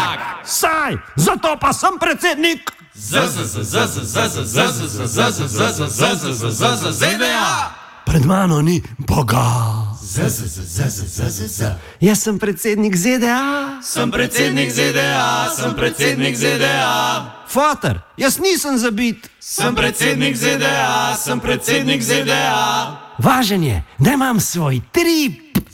Zabavnjak! Saj, zato pa sem predsednik! ZDA! Pred mano ni Boga! Jaz sem predsednik ZDA! Sem predsednik ZDA, sem predsednik ZDA! Foter, jaz nisem zabit! Sem predsednik ZDA, sem predsednik ZDA! Važen je, da imam svoj trip!